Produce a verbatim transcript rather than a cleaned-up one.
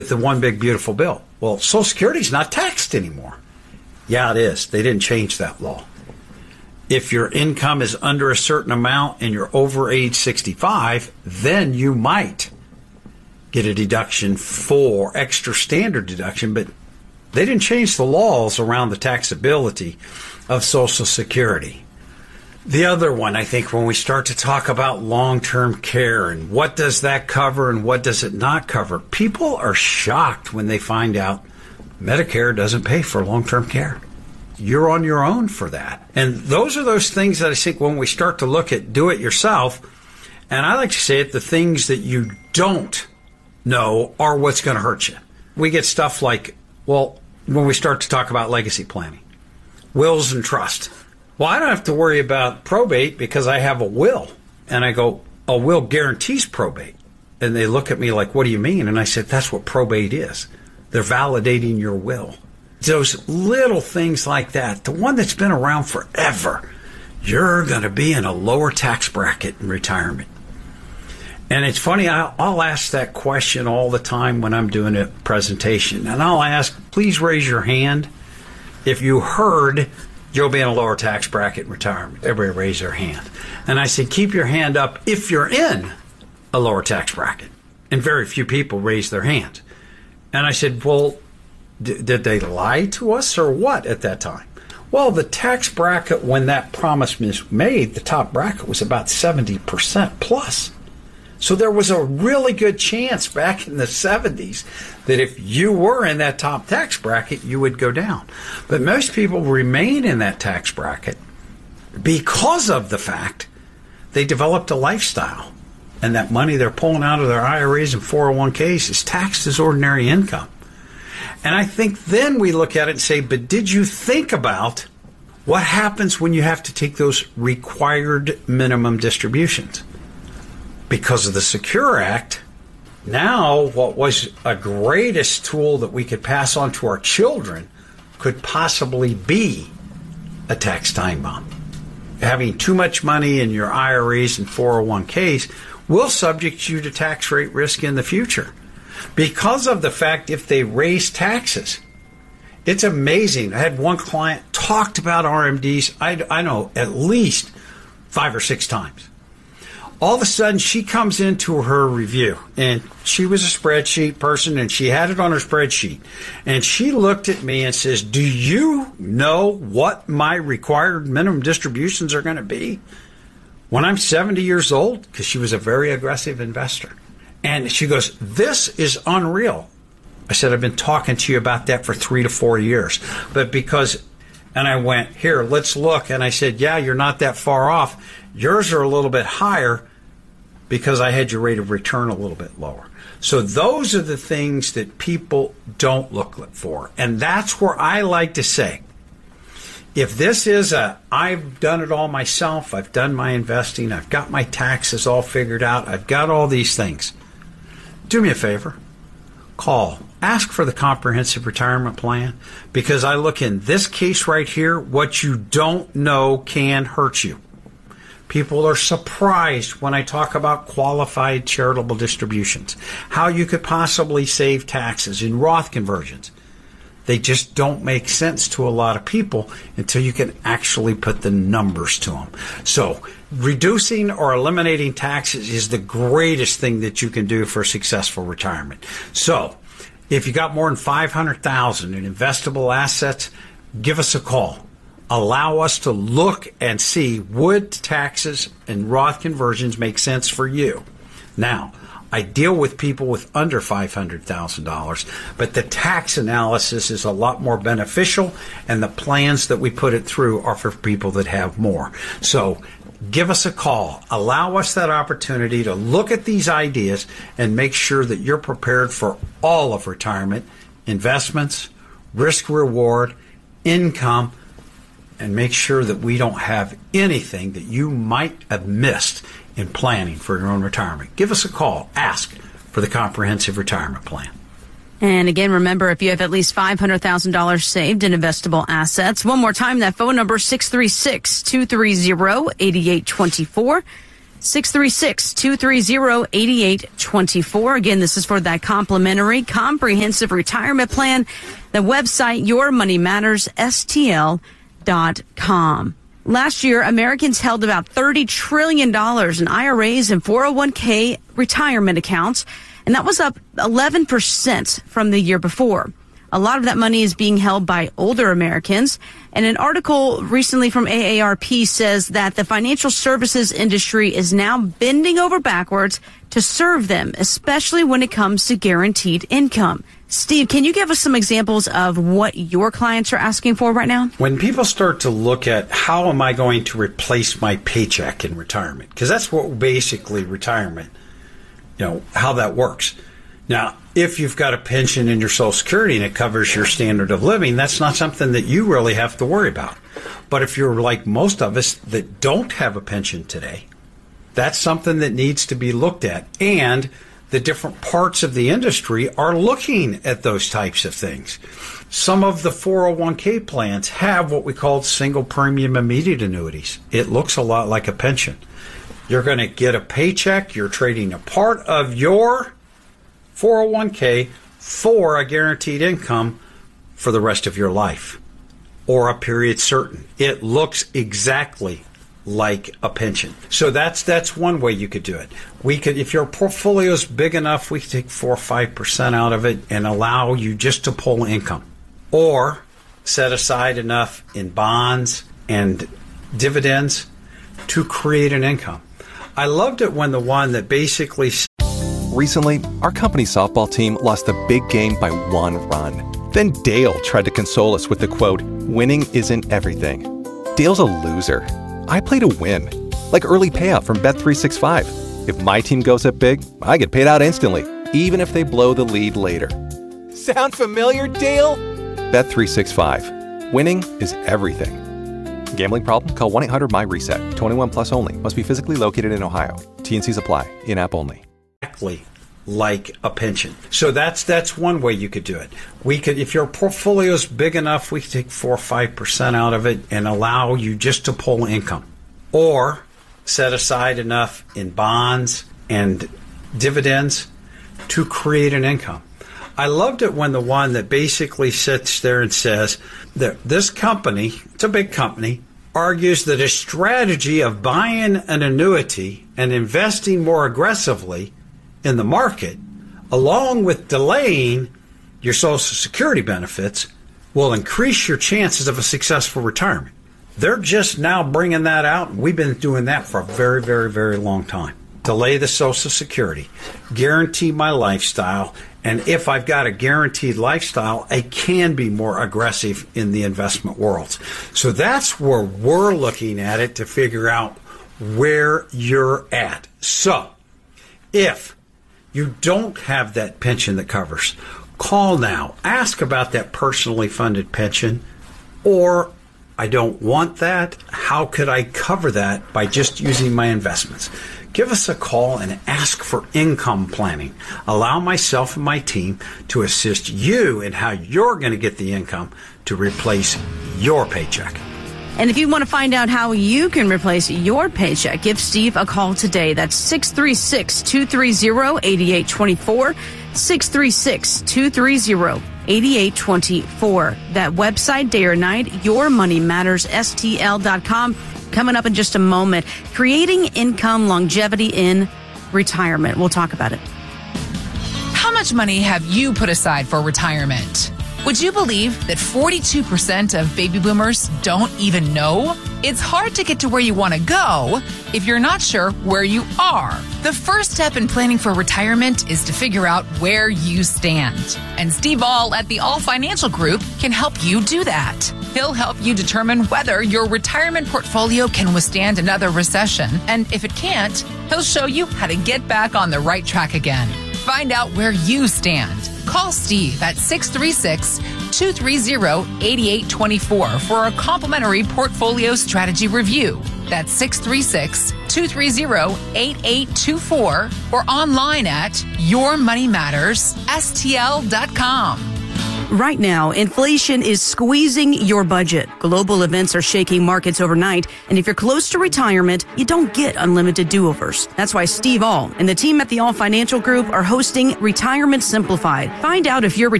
The one big beautiful bill. Well, Social Security is not taxed anymore. Yeah, it is. They didn't change that law. If your income is under a certain amount and you're over age sixty-five, then you might get a deduction for extra standard deduction, but they didn't change the laws around the taxability of Social Security. The other one, I think, when we start to talk about long-term care and what does that cover and what does it not cover, people are shocked when they find out Medicare doesn't pay for long-term care. You're on your own for that. And those are those things that I think when we start to look at do it yourself, and I like to say it, the things that you don't know are what's going to hurt you. We get stuff like, well, when we start to talk about legacy planning, wills and trust. Well, I don't have to worry about probate because I have a will. And I go, a will guarantees probate. And they look at me like, what do you mean? And I said, that's what probate is. They're validating your will. Those little things like that. The one that's been around forever. You're going to be in a lower tax bracket in retirement. And it's funny, I'll, I'll ask that question all the time when I'm doing a presentation. And I'll ask, please raise your hand if you heard you'll be in a lower tax bracket in retirement. Everybody raise their hand. And I say, keep your hand up if you're in a lower tax bracket. And very few people raise their hand. And I said, well, d- did they lie to us or what at that time? Well, the tax bracket, when that promise was made, the top bracket was about seventy percent plus. So there was a really good chance back in the seventies that if you were in that top tax bracket, you would go down. But most people remain in that tax bracket because of the fact they developed a lifestyle. And that money they're pulling out of their I R As and four oh one Ks is taxed as ordinary income. And I think then we look at it and say, but did you think about what happens when you have to take those required minimum distributions? Because of the Secure Act, now what was a greatest tool that we could pass on to our children could possibly be a tax time bomb. Having too much money in your I R As and four oh one Ks will subject you to tax rate risk in the future. Because of the fact if they raise taxes, it's amazing. I had one client talked about R M Ds, I, I know, at least five or six times. All of a sudden, she comes into her review, and she was a spreadsheet person, and she had it on her spreadsheet. And she looked at me and says, do you know what my required minimum distributions are going to be when I'm seventy years old? Because she was a very aggressive investor. And she goes, this is unreal. I said, I've been talking to you about that for three to four years. But because, and I went, here, let's look. And I said, yeah, you're not that far off. Yours are a little bit higher, because I had your rate of return a little bit lower. So those are the things that people don't look for. And that's where I like to say, if this is a, I've done it all myself, I've done my investing, I've got my taxes all figured out, I've got all these things, do me a favor, call, ask for the comprehensive retirement plan, because I look in this case right here, what you don't know can hurt you. People are surprised when I talk about qualified charitable distributions, how you could possibly save taxes in Roth conversions. They just don't make sense to a lot of people until you can actually put the numbers to them. So reducing or eliminating taxes is the greatest thing that you can do for a successful retirement. So if you got more than five hundred thousand dollars in investable assets, give us a call. Allow us to look and see, would taxes and Roth conversions make sense for you? Now, I deal with people with under five hundred thousand dollars, but the tax analysis is a lot more beneficial, and the plans that we put it through are for people that have more. So give us a call. Allow us that opportunity to look at these ideas and make sure that you're prepared for all of retirement, investments, risk reward, income, and make sure that we don't have anything that you might have missed in planning for your own retirement. Give us a call. Ask for the comprehensive retirement plan. And again, remember, if you have at least five hundred thousand dollars saved in investable assets, one more time, that phone number, six three six, two three zero, eight eight two four. six three six, two three zero, eight eight two four. Again, this is for that complimentary comprehensive retirement plan. The website, your money matters S T L dot com. Last year, Americans held about thirty trillion dollars in I R As and four oh one k retirement accounts, and that was up eleven percent from the year before. A lot of that money is being held by older Americans. And an article recently from A A R P says that the financial services industry is now bending over backwards to serve them, especially when it comes to guaranteed income. Steve, can you give us some examples of what your clients are asking for right now? When people start to look at how am I going to replace my paycheck in retirement, because that's what basically retirement, you know, how that works. Now, if you've got a pension in your Social Security and it covers your standard of living, that's not something that you really have to worry about. But if you're like most of us that don't have a pension today, that's something that needs to be looked at. And the different parts of the industry are looking at those types of things. Some of the four oh one k plans have what we call single premium immediate annuities. It looks a lot like a pension. You're going to get a paycheck. You're trading a part of your four oh one k for a guaranteed income for the rest of your life or a period certain. It looks exactly like a pension. So that's that's one way you could do it. We could, if your portfolio is big enough, we could take four or five percent out of it and allow you just to pull income, or set aside enough in bonds and dividends to create an income. I loved it when the one that basically. Recently, our company softball team lost the big game by one run. Then Dale tried to console us with the quote, "Winning isn't everything." Dale's a loser. I play to win, like early payout from Bet three sixty-five. If my team goes up big, I get paid out instantly, even if they blow the lead later. Sound familiar, Dale? Bet three sixty-five. Winning is everything. Gambling problem? Call one eight hundred my reset. twenty-one plus only. Must be physically located in Ohio. T N Cs apply. In-app only. Exactly like a pension. So that's that's one way you could do it. We could, if your portfolio is big enough, we could take four or five percent out of it and allow you just to pull income, or set aside enough in bonds and dividends to create an income. I loved it when the one that basically sits there and says that this company, it's a big company, argues that a strategy of buying an annuity and investing more aggressively in the market, along with delaying your Social Security benefits, will increase your chances of a successful retirement. They're just now bringing that out, and we've been doing that for a very, very, very long time. Delay the Social Security, guarantee my lifestyle, and if I've got a guaranteed lifestyle, I can be more aggressive in the investment world. So that's where we're looking at it to figure out where you're at. So if you don't have that pension that covers, call now. Ask about that personally funded pension, or I don't want that. How could I cover that by just using my investments? Give us a call and ask for income planning. Allow myself and my team to assist you in how you're going to get the income to replace your paycheck. And if you want to find out how you can replace your paycheck, give Steve a call today. That's six three six, two three zero, eight eight two four, six three six, two three zero, eight eight two four. That website, day or night, your money matters S T L dot com. Coming up in just a moment, creating income longevity in retirement. We'll talk about it. How much money have you put aside for retirement? Would you believe that forty-two percent of baby boomers don't even know? It's hard to get to where you want to go if you're not sure where you are. The first step in planning for retirement is to figure out where you stand. And Steve All at the All Financial Group can help you do that. He'll help you determine whether your retirement portfolio can withstand another recession. And if it can't, he'll show you how to get back on the right track again. Find out where you stand. Call Steve at six three six, two three zero, eight eight two four for a complimentary portfolio strategy review. That's six three six, two three zero, eight eight two four or online at your money matters S T L dot com. Right now, inflation is squeezing your budget. Global events are shaking markets overnight, and if you're close to retirement, you don't get unlimited do-overs. That's why Steve All and the team at the All Financial Group are hosting Retirement Simplified. Find out if your